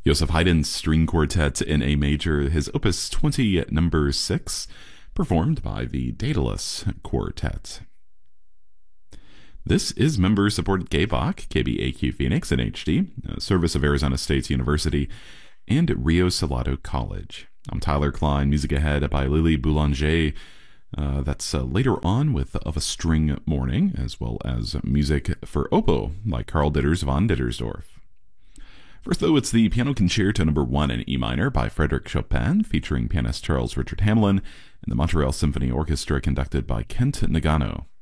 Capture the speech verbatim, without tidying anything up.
Joseph Haydn's String Quartet in A Major, his Opus twenty, number six, performed by the Daedalus Quartet. This is member-supported K B O C, K B A Q Phoenix in H D, a service of Arizona State University, and Rio Salado College. I'm Tyler Klein, music ahead by Lily Boulanger. Uh, that's uh, later on with Of a String Morning, as well as music for oboe by Carl Ditters von Dittersdorf. First, though, it's the Piano Concerto Number one in E minor by Frédéric Chopin, featuring pianist Charles Richard Hamelin, and the Montreal Symphony Orchestra conducted by Kent Nagano.